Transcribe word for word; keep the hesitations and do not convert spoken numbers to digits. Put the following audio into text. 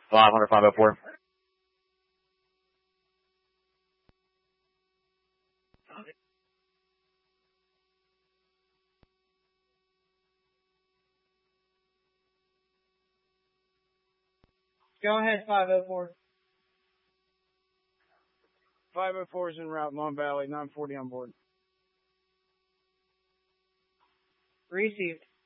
five hundred, five oh four. Go ahead, five oh four. five oh four is en route, Mon Valley, nine forty on board. Received.